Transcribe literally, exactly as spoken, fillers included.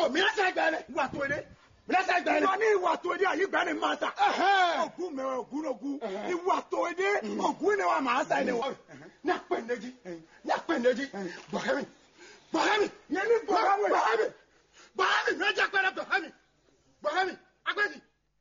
ko mi asa gbere wa to ide mi asa gbere wa ni wa to ide ayi gbere ma sa eh ogun me ogun ogun ni wa to ide ogun ni wa ma sa ile wa na pendeji na pendeji bohemi bohemi ye